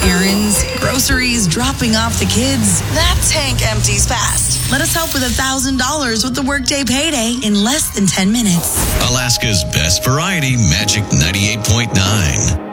Errands, groceries, dropping off the kids. That tank empties fast. Let us help with $1,000 with the Workday Payday in less than 10 minutes. Alaska's best variety, Magic 98.9.